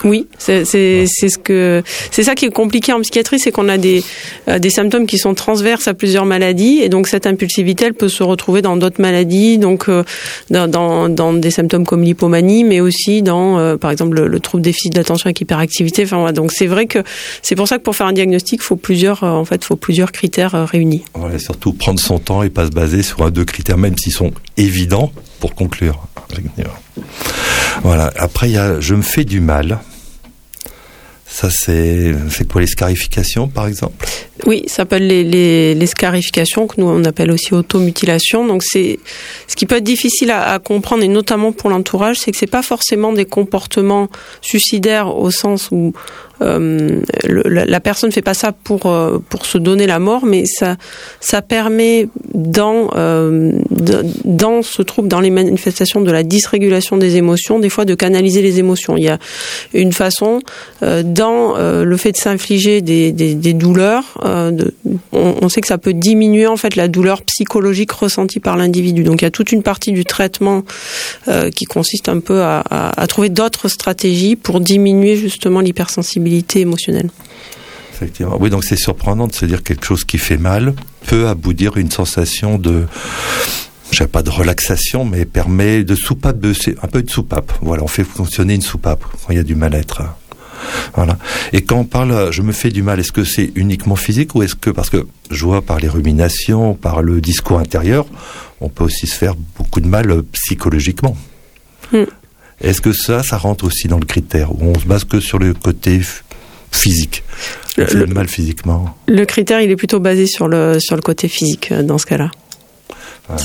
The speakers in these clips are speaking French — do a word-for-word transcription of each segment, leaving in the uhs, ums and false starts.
Oui, c'est, c'est, c'est ce que, c'est ça qui est compliqué en psychiatrie, c'est qu'on a des, euh, des symptômes qui sont transverses à plusieurs maladies, et donc cette impulsivité, elle peut se retrouver dans d'autres maladies, donc euh, dans, dans, dans des symptômes comme l'hypomanie, mais aussi dans, euh, par exemple, le, le trouble déficit d'attention avec hyperactivité. Enfin, voilà. Donc c'est vrai que c'est pour ça que pour faire un diagnostic, il faut plusieurs, euh, en fait, faut plusieurs critères euh, réunis. Voilà, et surtout prendre son temps et pas se baser sur un deux critères, même s'ils sont évidents pour conclure. Voilà. Après, il y a, je me fais du mal. Ça, c'est, c'est quoi, les scarifications, par exemple? Oui, ça s'appelle les, les, les scarifications, que nous, on appelle aussi automutilation. Donc, c'est, ce qui peut être difficile à, à comprendre, et notamment pour l'entourage, c'est que c'est pas forcément des comportements suicidaires au sens où euh, le, la, la personne fait pas ça pour euh, pour se donner la mort, mais ça ça permet dans euh, de, dans ce trouble, dans les manifestations de la dysrégulation des émotions, des fois de canaliser les émotions. Il y a une façon euh, dans euh, le fait de s'infliger des des, des douleurs. Euh, de, on, on sait que ça peut diminuer en fait la douleur psychologique ressentie par l'individu. Donc il y a toute une partie du traitement euh, qui consiste un peu à, à, à trouver d'autres stratégies pour diminuer justement l'hypersensibilité émotionnelle. Effectivement. Oui, donc c'est surprenant de se dire que quelque chose qui fait mal peut aboutir une sensation de, je sais pas, de relaxation, mais permet de soupape, de, c'est un peu de soupape. Voilà, on fait fonctionner une soupape quand il y a du mal-être. Voilà. Et quand on parle, je me fais du mal, est-ce que c'est uniquement physique ou est-ce que, parce que je vois par les ruminations, par le discours intérieur, on peut aussi se faire beaucoup de mal psychologiquement. Mm. Est-ce que ça, ça rentre aussi dans le critère où on se base que sur le côté f- physique, le, le mal physiquement? Le critère, il est plutôt basé sur le sur le côté physique dans ce cas-là. Voilà.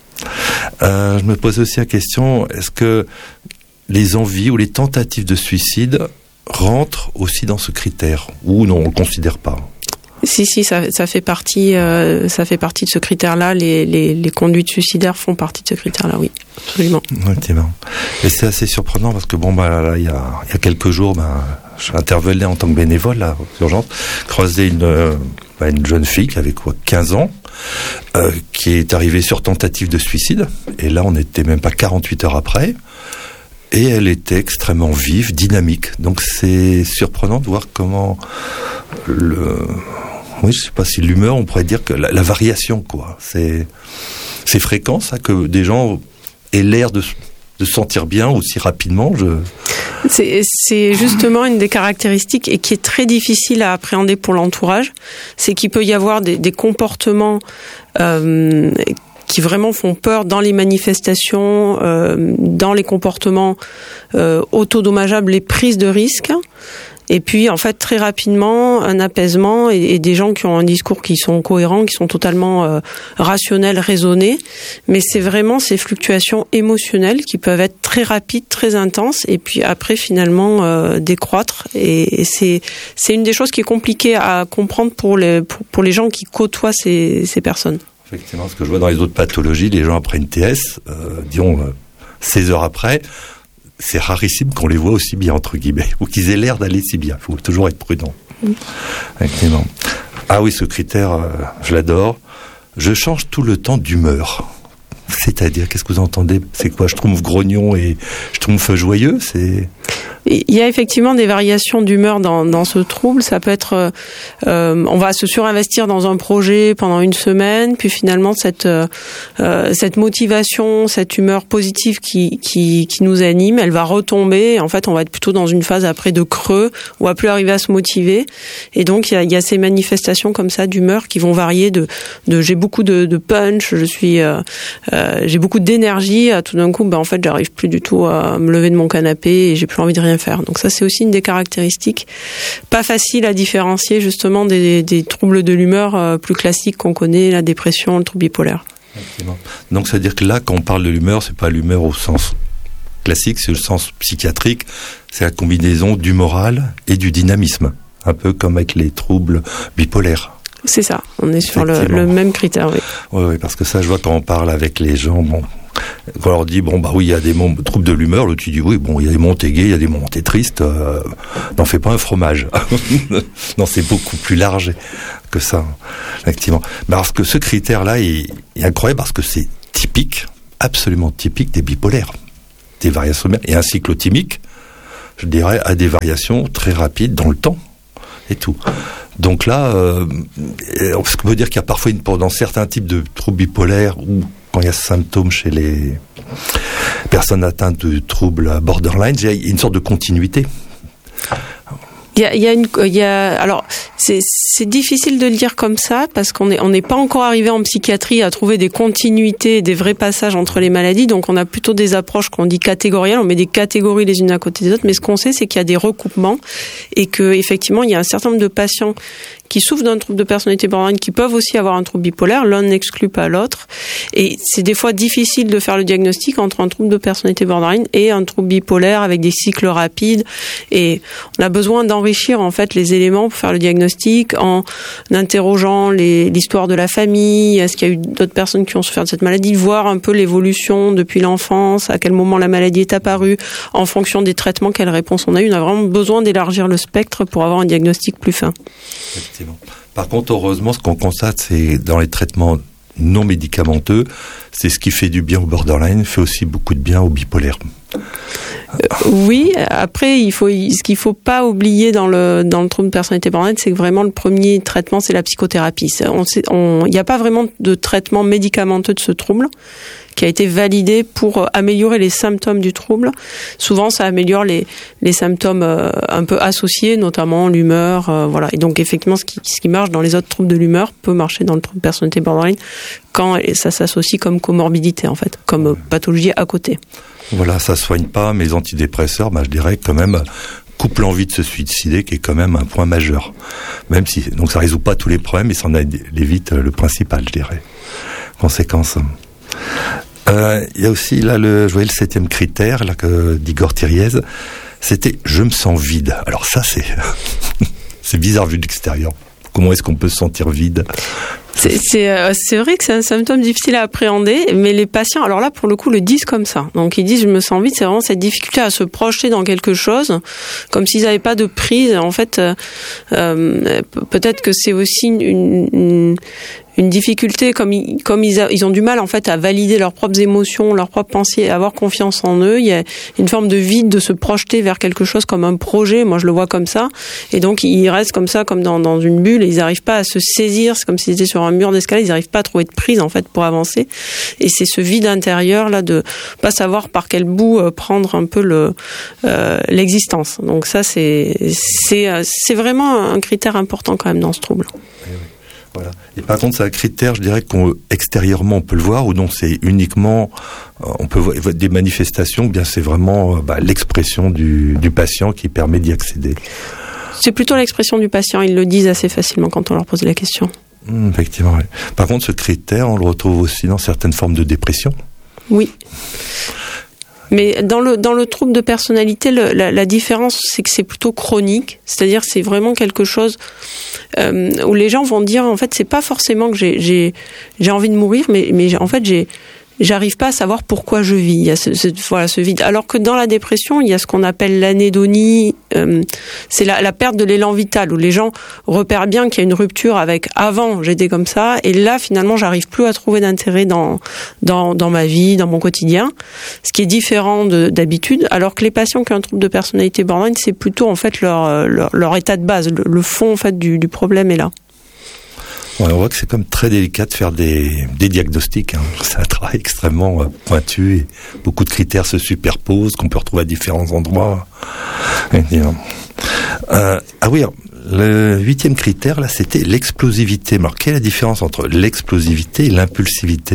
Euh, je me pose aussi la question, est-ce que les envies ou les tentatives de suicide rentrent aussi dans ce critère ou non, on le considère pas? Si, si, ça, ça fait partie, euh, ça fait partie de ce critère-là. Les, les, les conduites suicidaires font partie de ce critère-là, oui, absolument. Effectivement. Et c'est assez surprenant parce que bon, bah, là, là, il y a, il y a quelques jours, bah, j'intervenais en tant que bénévole, là, aux urgences, croisé une, euh, bah, une jeune fille qui avait quoi, quinze ans, euh, qui est arrivée sur tentative de suicide. Et là, on n'était même pas quarante-huit heures après. Et elle était extrêmement vive, dynamique. Donc c'est surprenant de voir comment le, oui, je sais pas si l'humeur, on pourrait dire que la, la variation, quoi. C'est, c'est fréquent, ça, que des gens aient l'air de, de se sentir bien aussi rapidement. Je... C'est, c'est justement une des caractéristiques et qui est très difficile à appréhender pour l'entourage. C'est qu'il peut y avoir des, des comportements, euh, qui vraiment font peur dans les manifestations, euh, dans les comportements euh, autodommageables, les prises de risques. Et puis, en fait, très rapidement, un apaisement et, et des gens qui ont un discours qui sont cohérents, qui sont totalement euh, rationnels, raisonnés. Mais c'est vraiment ces fluctuations émotionnelles qui peuvent être très rapides, très intenses, et puis après, finalement, euh, décroître. Et, et c'est, c'est une des choses qui est compliquée à comprendre pour les, pour, pour les gens qui côtoient ces, ces personnes. Effectivement, ce que je vois dans les autres pathologies, les gens après une T S, euh, disons euh, seize heures après, c'est rarissime qu'on les voit aussi bien, entre guillemets, ou qu'ils aient l'air d'aller si bien. Il faut toujours être prudent. Oui. Effectivement. Ah oui, ce critère, euh, je l'adore. Je change tout le temps d'humeur. C'est-à-dire, qu'est-ce que vous entendez? C'est quoi? Je trouve grognon et je trouve joyeux? C'est... Il y a effectivement des variations d'humeur dans, dans ce trouble. Ça peut être, euh, on va se surinvestir dans un projet pendant une semaine, puis finalement cette euh, cette motivation, cette humeur positive qui qui qui nous anime, elle va retomber. En fait, on va être plutôt dans une phase après de creux, où on va plus arriver à se motiver. Et donc il y a, il y a ces manifestations comme ça d'humeur qui vont varier de de j'ai beaucoup de, de punch, je suis euh, euh, j'ai beaucoup d'énergie. À tout d'un coup, ben en fait, j'arrive plus du tout à me lever de mon canapé et j'ai plus envie de rien faire. Donc ça, c'est aussi une des caractéristiques pas facile à différencier justement des, des troubles de l'humeur euh, plus classiques qu'on connaît, la dépression, le trouble bipolaire. Effectivement. Donc ça veut dire que là, quand on parle de l'humeur, c'est pas l'humeur au sens classique, c'est le sens psychiatrique, c'est la combinaison du moral et du dynamisme, un peu comme avec les troubles bipolaires. C'est ça, on est sur le, le même critère, oui. Oui, oui, parce que ça, je vois quand on parle avec les gens, bon, quand on leur dit, bon, bah oui, il y a des moments, troubles de l'humeur, là, tu dis, oui, bon, il y a des montées gaies, il y a des montées tristes, euh, n'en fais pas un fromage. Non, c'est beaucoup plus large que ça, effectivement. Mais parce que ce critère-là est, est incroyable, parce que c'est typique, absolument typique des bipolaires, des variations de l'humeur, et un cyclotimique. je dirais, a des variations très rapides dans le temps et tout. Donc là, euh, ce qu'on peut dire qu'il y a parfois, une, dans certains types de troubles bipolaires, ou quand il y a ce symptôme chez les personnes atteintes de troubles borderline, il y a une sorte de continuité. Il y a, il y a une, il y a, alors c'est c'est difficile de le dire comme ça parce qu'on est on n'est pas encore arrivé en psychiatrie à trouver des continuités, des vrais passages entre les maladies. Donc on a plutôt des approches qu'on dit catégorielles, on met des catégories les unes à côté des autres. Mais ce qu'on sait, c'est qu'il y a des recoupements et que effectivement il y a un certain nombre de patients qui souffrent d'un trouble de personnalité borderline, qui peuvent aussi avoir un trouble bipolaire. L'un n'exclut pas l'autre. Et c'est des fois difficile de faire le diagnostic entre un trouble de personnalité borderline et un trouble bipolaire avec des cycles rapides. Et on a besoin d'enrichir en fait les éléments pour faire le diagnostic en interrogeant les, l'histoire de la famille. Est-ce qu'il y a eu d'autres personnes qui ont souffert de cette maladie? Voir un peu l'évolution depuis l'enfance, à quel moment la maladie est apparue, en fonction des traitements, quelle réponse on a eu. On a vraiment besoin d'élargir le spectre pour avoir un diagnostic plus fin. Effectivement. Par contre, heureusement, ce qu'on constate, c'est dans les traitements non médicamenteux, c'est ce qui fait du bien au borderline, fait aussi beaucoup de bien au bipolaire. Euh, oui, après, il faut, ce qu'il faut pas oublier dans le, dans le trouble de personnalité borderline, c'est que vraiment le premier traitement, c'est la psychothérapie. Il n'y a pas vraiment de traitement médicamenteux de ce trouble qui a été validé pour améliorer les symptômes du trouble. Souvent, ça améliore les, les symptômes euh, un peu associés, notamment l'humeur, euh, voilà. Et donc, effectivement, ce qui, ce qui marche dans les autres troubles de l'humeur peut marcher dans le trouble de personnalité borderline quand ça s'associe comme comorbidité, en fait, comme euh, pathologie à côté. Voilà, ça soigne pas, mais les antidépresseurs, bah, je dirais quand même, coupe l'envie de se suicider, qui est quand même un point majeur. Même si, donc ça résout pas tous les problèmes, mais ça en évite le principal, je dirais. Conséquence. Euh, il y a aussi, là, le, je voyais le septième critère, là, que d'Igor Thiriez, c'était « je me sens vide ». Alors ça, c'est, c'est bizarre vu de l'extérieur. Comment est-ce qu'on peut se sentir vide ? C'est, c'est, euh, c'est vrai que c'est un symptôme difficile à appréhender, mais les patients, alors là, pour le coup, le disent comme ça. Donc, ils disent, je me sens vide, c'est vraiment cette difficulté à se projeter dans quelque chose, comme s'ils n'avaient pas de prise. En fait, euh, euh, peut-être que c'est aussi une, une, une difficulté, comme ils, comme ils, a, ils ont du mal, en fait, à valider leurs propres émotions, leurs propres pensées, à avoir confiance en eux. Il y a une forme de vide, de se projeter vers quelque chose comme un projet. Moi, je le vois comme ça. Et donc, ils restent comme ça, comme dans, dans une bulle, et ils n'arrivent pas à se saisir. C'est comme s'ils étaient sur un mur d'escalier, ils n'arrivent pas à trouver de prise en fait pour avancer. Et c'est ce vide intérieur là de pas savoir par quel bout euh, prendre un peu le euh, l'existence. Donc ça c'est c'est c'est vraiment un critère important quand même dans ce trouble. Oui, oui. Voilà. Et par contre, c'est un critère, je dirais qu'on extérieurement on peut le voir, ou non, c'est uniquement euh, on peut voir des manifestations, ou bien c'est vraiment euh, bah, l'expression du, du patient qui permet d'y accéder. C'est plutôt l'expression du patient. Ils le disent assez facilement quand on leur pose la question. Mmh, effectivement, oui. Par contre, ce critère, on le retrouve aussi dans certaines formes de dépression. Oui. Mais dans le dans le trouble de personnalité, le, la, la différence, c'est que c'est plutôt chronique. C'est-à-dire, c'est vraiment quelque chose euh, où les gens vont dire, en fait, c'est pas forcément que j'ai j'ai j'ai envie de mourir, mais mais en fait, j'ai j'arrive pas à savoir pourquoi je vis. Il y a ce, ce, voilà, ce vide. Alors que dans la dépression, il y a ce qu'on appelle l'anédonie. Euh, c'est la, la perte de l'élan vital, où les gens repèrent bien qu'il y a une rupture avec avant, j'étais comme ça, et là, finalement, j'arrive plus à trouver d'intérêt dans, dans, dans ma vie, dans mon quotidien. Ce qui est différent de, d'habitude. Alors que les patients qui ont un trouble de personnalité borderline, c'est plutôt, en fait, leur, leur, leur état de base. Le, le fond, en fait, du, du problème est là. Ouais, on voit que c'est comme très délicat de faire des, des diagnostics. Hein. C'est un travail extrêmement euh, pointu et beaucoup de critères se superposent qu'on peut retrouver à différents endroits. Euh, ah oui, le huitième critère, là, c'était l'explosivité. Alors, quelle est la différence entre l'explosivité et l'impulsivité ?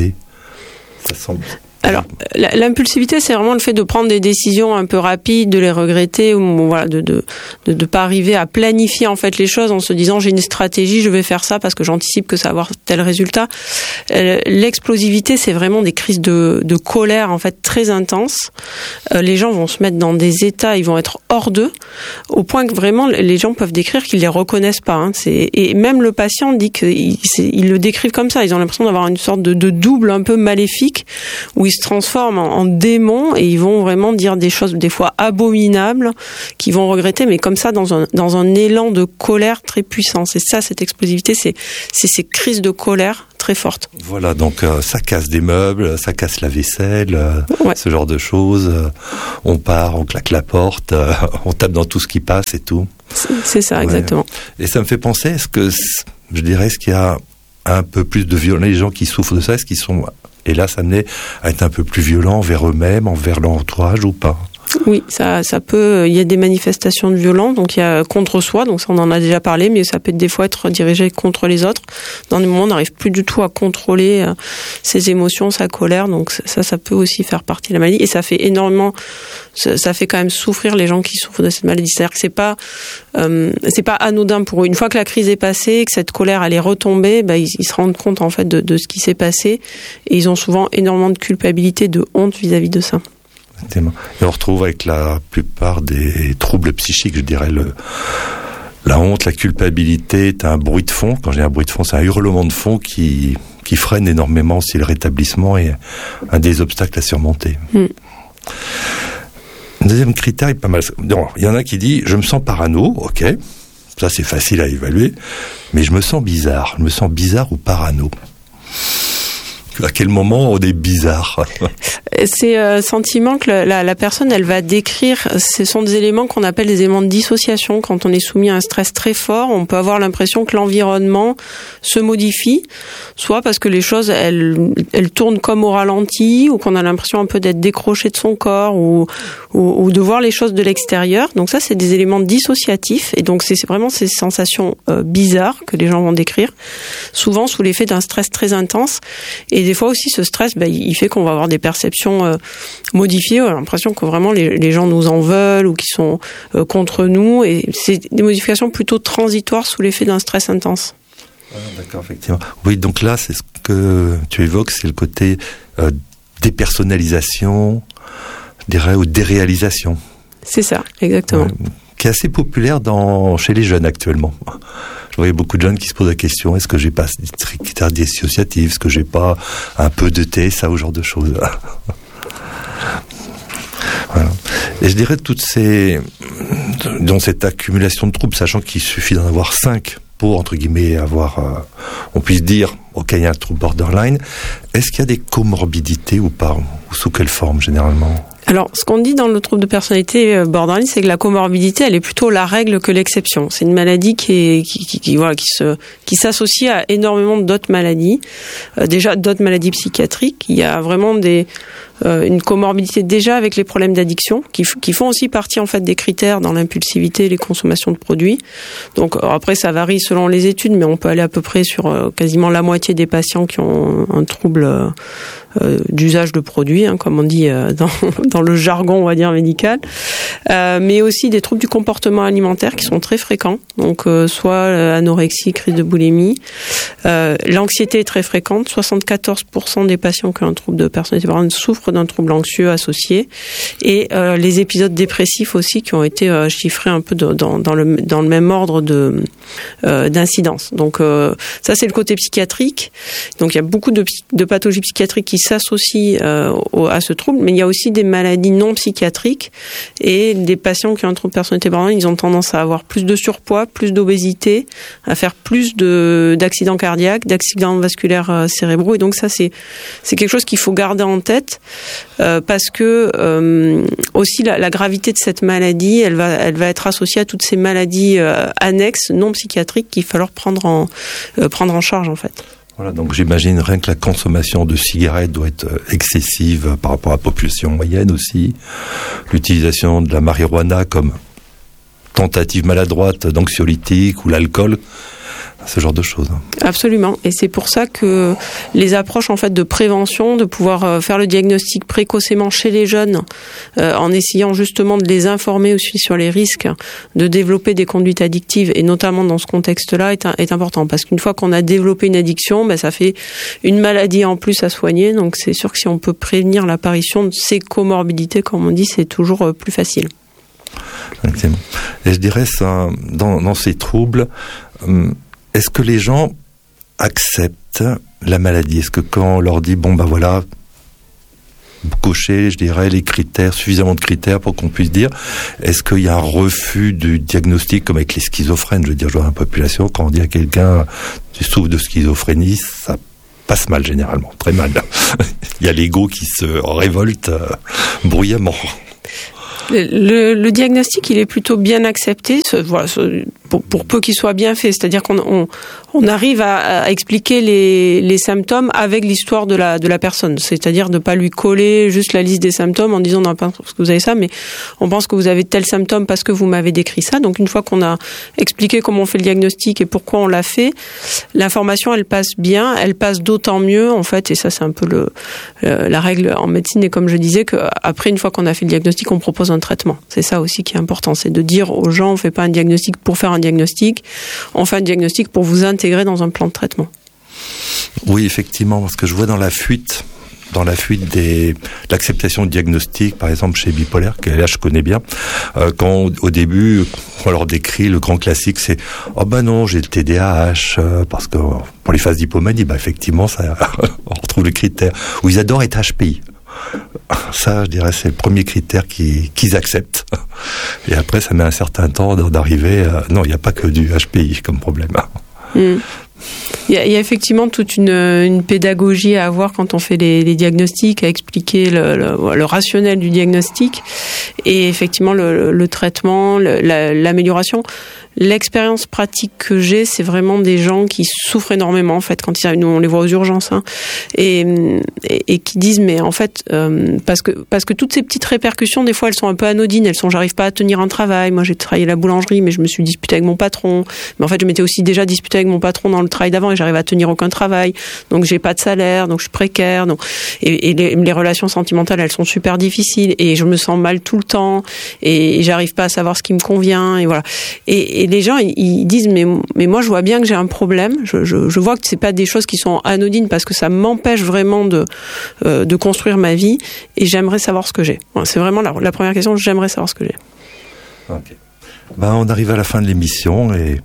Ça semble... Alors, l'impulsivité, c'est vraiment le fait de prendre des décisions un peu rapides, de les regretter, ou voilà, de de de, de pas arriver à planifier en fait les choses en se disant j'ai une stratégie, je vais faire ça parce que j'anticipe que ça va avoir tel résultat. L'explosivité, c'est vraiment des crises de de colère en fait très intenses. Les gens vont se mettre dans des états, ils vont être hors d'eux, au point que vraiment les gens peuvent décrire qu'ils les reconnaissent pas. Hein. C'est et même le patient dit qu'ils ils le décrivent comme ça. Ils ont l'impression d'avoir une sorte de, de double un peu maléfique où ils se transforment en, en démons et ils vont vraiment dire des choses des fois abominables qu'ils vont regretter, mais comme ça dans un dans un élan de colère très puissant. C'est ça, cette explosivité, c'est c'est ces crises de colère très fortes. Voilà, donc euh, ça casse des meubles, ça casse la vaisselle, euh, ouais. ce genre de choses. Euh, on part, on claque la porte, euh, on tape dans tout ce qui passe et tout. C'est, c'est ça, ouais. Exactement. Et ça me fait penser, est-ce que, je dirais, est-ce qu'il y a un peu plus de violence, les gens qui souffrent de ça, est-ce qu'ils sont, hélas, amenés à être un peu plus violents envers eux-mêmes, envers leur entourage ou pas ? Oui, ça, ça peut. Il y a des manifestations de violence, donc il y a contre soi, donc ça on en a déjà parlé, mais ça peut des fois être dirigé contre les autres. Dans des moments, on n'arrive plus du tout à contrôler euh, ses émotions, sa colère, donc ça, ça peut aussi faire partie de la maladie, et ça fait énormément, ça, ça fait quand même souffrir les gens qui souffrent de cette maladie. C'est-à-dire que c'est pas, euh, c'est pas anodin pour eux. Une fois que la crise est passée, que cette colère elle est retombée, bah, ils, ils se rendent compte en fait de, de ce qui s'est passé, et ils ont souvent énormément de culpabilité, de honte vis-à-vis de ça. Et on retrouve avec la plupart des troubles psychiques, je dirais, le, la honte, la culpabilité est un bruit de fond. Quand j'ai un bruit de fond, c'est un hurlement de fond qui, qui freine énormément si le rétablissement est un des obstacles à surmonter. Mm. Le deuxième critère est pas mal. Il y en a qui dit, je me sens parano, ok, ça c'est facile à évaluer, mais je me sens bizarre. Je me sens bizarre ou parano. À quel moment on est bizarre ? C'est un sentiment que la, la personne, elle va décrire. Ce sont des éléments qu'on appelle des éléments de dissociation. Quand on est soumis à un stress très fort, on peut avoir l'impression que l'environnement se modifie, soit parce que les choses, elles, elles tournent comme au ralenti, ou qu'on a l'impression un peu d'être décroché de son corps, ou, ou, ou de voir les choses de l'extérieur. Donc ça, c'est des éléments dissociatifs. Et donc, c'est vraiment ces sensations euh, bizarres que les gens vont décrire, souvent sous l'effet d'un stress très intense. Et des fois aussi, ce stress, bah, il fait qu'on va avoir des perceptions euh, modifiées. On a l'impression que vraiment les, les gens nous en veulent ou qu'ils sont euh, contre nous. Et c'est des modifications plutôt transitoires sous l'effet d'un stress intense. Ah, d'accord, effectivement. Oui, donc là, c'est ce que tu évoques, c'est le côté euh, dépersonnalisation, je dirais, ou déréalisation. C'est ça, exactement. Ouais, qui est assez populaire dans, chez les jeunes actuellement. Je voyais beaucoup de jeunes qui se posent la question, est-ce que j'ai pas des critères dissociatifs, est-ce que j'ai pas un peu de thé, ça, ou genre de choses. Voilà. Et je dirais toutes ces, dans cette accumulation de troubles, sachant qu'il suffit d'en avoir cinq pour, entre guillemets, avoir, euh, on puisse dire, ok, il y a un trouble borderline, est-ce qu'il y a des comorbidités ou pas, ou sous quelle forme, généralement ? Alors, ce qu'on dit dans le trouble de personnalité borderline, c'est que la comorbidité, elle est plutôt la règle que l'exception. C'est une maladie qui est, qui, qui, qui voilà, qui se, qui s'associe à énormément d'autres maladies. Euh, déjà, d'autres maladies psychiatriques. Il y a vraiment des, euh, une comorbidité déjà avec les problèmes d'addiction, qui, qui font aussi partie, en fait, des critères dans l'impulsivité et les consommations de produits. Donc, après, ça varie selon les études, mais on peut aller à peu près sur euh, quasiment la moitié des patients qui ont un trouble, euh, Euh, d'usage de produits, hein, comme on dit euh, dans, dans le jargon, on va dire, médical, euh, mais aussi des troubles du comportement alimentaire qui sont très fréquents, donc euh, soit euh, anorexie, crise de boulimie. Euh, l'anxiété est très fréquente, soixante-quatorze pour cent des patients qui ont un trouble de personnalité borderline souffrent d'un trouble anxieux associé, et euh, les épisodes dépressifs aussi qui ont été euh, chiffrés un peu de, dans, dans, le, dans le même ordre de, euh, d'incidence. Donc euh, ça, c'est le côté psychiatrique. Donc il y a beaucoup de, de pathologies psychiatriques qui s'associent euh, au, à ce trouble, mais il y a aussi des maladies non psychiatriques, et des patients qui ont un trouble de personnalité borderline, ils ont tendance à avoir plus de surpoids, plus d'obésité, à faire plus de, d'accidents cardiaques, d'accidents vasculaires euh, cérébraux, et donc ça c'est, c'est quelque chose qu'il faut garder en tête, euh, parce que euh, aussi la, la gravité de cette maladie, elle va, elle va être associée à toutes ces maladies euh, annexes non psychiatriques qu'il va falloir prendre en, euh, prendre en charge en fait. Voilà, donc j'imagine rien que la consommation de cigarettes doit être excessive par rapport à la population moyenne aussi. L'utilisation de la marijuana comme tentative maladroite d'anxiolytique ou l'alcool, ce genre de choses. Absolument, et c'est pour ça que les approches en fait de prévention, de pouvoir faire le diagnostic précocement chez les jeunes, euh, en essayant justement de les informer aussi sur les risques de développer des conduites addictives, et notamment dans ce contexte-là, est, est important, parce qu'une fois qu'on a développé une addiction, ben, ça fait une maladie en plus à soigner, donc c'est sûr que si on peut prévenir l'apparition de ces comorbidités, comme on dit, c'est toujours plus facile. Exactement. Et je dirais ça, dans, dans ces troubles, hum, est-ce que les gens acceptent la maladie ? Est-ce que quand on leur dit, bon ben voilà, cocher, je dirais, les critères, suffisamment de critères pour qu'on puisse dire est-ce qu'il y a un refus du diagnostic comme avec les schizophrènes. Je veux dire, je vois dans la population, quand on dit à quelqu'un tu souffres de schizophrénie, ça passe mal généralement, très mal. Il y a l'ego qui se révolte euh, bruyamment. Le, le diagnostic, il est plutôt bien accepté, ce, voilà, ce, pour, pour peu qu'il soit bien fait. C'est-à-dire qu'on on, on arrive à, à expliquer les, les symptômes avec l'histoire de la, de la personne. C'est-à-dire de pas lui coller juste la liste des symptômes en disant non, pas parce que vous avez ça, mais on pense que vous avez tel symptôme parce que vous m'avez décrit ça. Donc une fois qu'on a expliqué comment on fait le diagnostic et pourquoi on l'a fait, l'information, elle passe bien, elle passe d'autant mieux en fait. Et ça, c'est un peu le, euh, la règle en médecine. Et comme je disais, qu'après une fois qu'on a fait le diagnostic, on propose un traitement. C'est ça aussi qui est important, c'est de dire aux gens, on fait pas un diagnostic pour faire un diagnostic, on fait un diagnostic pour vous intégrer dans un plan de traitement. Oui, effectivement, parce que je vois dans la fuite, dans la fuite des l'acceptation de diagnostic, par exemple chez bipolaire, que là je connais bien, euh, quand au début on leur décrit le grand classique, c'est oh ben non, j'ai le T D A H, euh, parce que pour les phases d'hypomanie, bah effectivement, ça, on retrouve les critères. Ou ils adorent être H P I. Ça, je dirais, c'est le premier critère qu'ils, qu'ils acceptent. Et après, ça met un certain temps d'arriver à... Non, il n'y a pas que du H P I comme problème. Mmh. Il y, a, il y a effectivement toute une, une pédagogie à avoir quand on fait les, les diagnostics, à expliquer le, le, le rationnel du diagnostic et effectivement le, le traitement, le, la, l'amélioration. L'expérience pratique que j'ai, c'est vraiment des gens qui souffrent énormément en fait quand ils, nous on les voit aux urgences hein, et, et, et qui disent mais en fait euh, parce que parce que toutes ces petites répercussions des fois elles sont un peu anodines, elles sont j'arrive pas à tenir un travail. Moi j'ai travaillé à la boulangerie mais je me suis disputée avec mon patron, mais en fait je m'étais aussi déjà disputée avec mon patron dans le travail d'avant et j'arrive à tenir aucun travail, donc j'ai pas de salaire, donc je suis précaire, donc et, et les, les relations sentimentales elles sont super difficiles et je me sens mal tout le temps et, et j'arrive pas à savoir ce qui me convient et voilà et, et les gens, ils disent mais mais moi je vois bien que j'ai un problème. Je, je, je vois que c'est pas des choses qui sont anodines parce que ça m'empêche vraiment de euh, de construire ma vie et j'aimerais savoir ce que j'ai. Voilà, c'est vraiment la, la première question. J'aimerais savoir ce que j'ai. Ok. Ben on arrive à la fin de l'émission et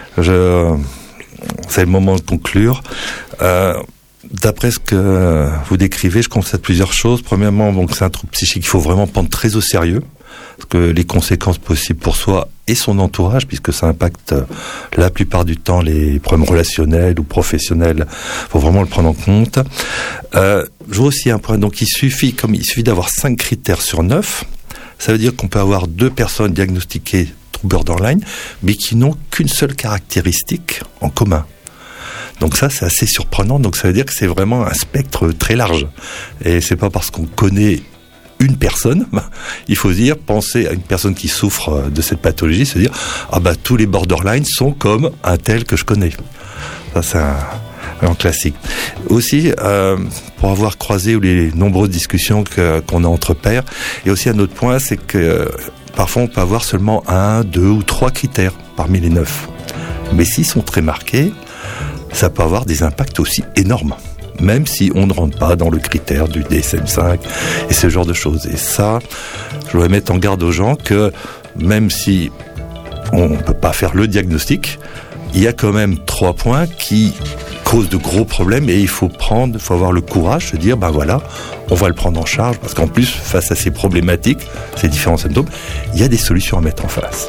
je c'est le moment de conclure. Euh, D'après ce que vous décrivez, je constate plusieurs choses. Premièrement, donc c'est un trouble psychique qu'il faut vraiment prendre très au sérieux. Parce que les conséquences possibles pour soi et son entourage, puisque ça impacte la plupart du temps les problèmes relationnels ou professionnels, faut vraiment le prendre en compte. Euh, je vois aussi un point, donc il suffit, comme il suffit d'avoir cinq critères sur neuf, ça veut dire qu'on peut avoir deux personnes diagnostiquées trouble borderline, mais qui n'ont qu'une seule caractéristique en commun. Donc ça, c'est assez surprenant. Donc ça veut dire que c'est vraiment un spectre très large. Et c'est pas parce qu'on connaît une personne, il faut dire, penser à une personne qui souffre de cette pathologie, se dire ah bah tous les borderline sont comme un tel que je connais. Ça c'est un, un classique. Aussi, euh, pour avoir croisé les nombreuses discussions que, qu'on a entre pairs, et aussi un autre point, c'est que euh, parfois on peut avoir seulement un, deux ou trois critères parmi les neuf. Mais s'ils sont très marqués, ça peut avoir des impacts aussi énormes. Même si on ne rentre pas dans le critère du D S M cinq et ce genre de choses. Et ça, je voudrais mettre en garde aux gens que même si on ne peut pas faire le diagnostic, il y a quand même trois points qui causent de gros problèmes et il faut prendre, il faut avoir le courage de se dire, ben voilà, on va le prendre en charge parce qu'en plus, face à ces problématiques, ces différents symptômes, il y a des solutions à mettre en face.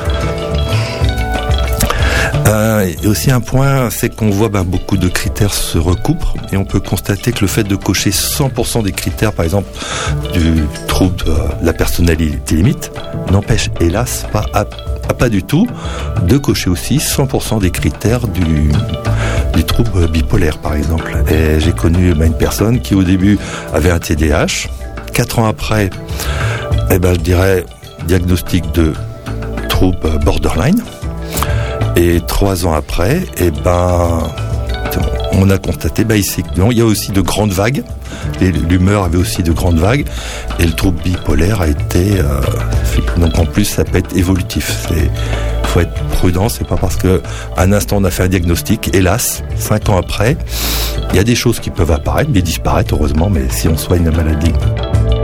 Euh, et aussi un point, c'est qu'on voit ben, beaucoup de critères se recoupent et on peut constater que le fait de cocher cent pour cent des critères, par exemple, du trouble de la personnalité limite, n'empêche hélas pas, à, à pas du tout de cocher aussi cent pour cent des critères du, du trouble bipolaire, par exemple. Et j'ai connu ben, une personne qui au début avait un T D A H, quatre ans après, eh ben, je dirais diagnostic de trouble borderline. Et trois ans après, eh ben, on a constaté, ben, ici, non, il y a aussi de grandes vagues. L'humeur avait aussi de grandes vagues. Et le trouble bipolaire a été, euh, donc en plus, ça peut être évolutif. Il faut être prudent. C'est pas parce que un instant on a fait un diagnostic, hélas, cinq ans après, il y a des choses qui peuvent apparaître, mais disparaître heureusement. Mais si on soigne la maladie.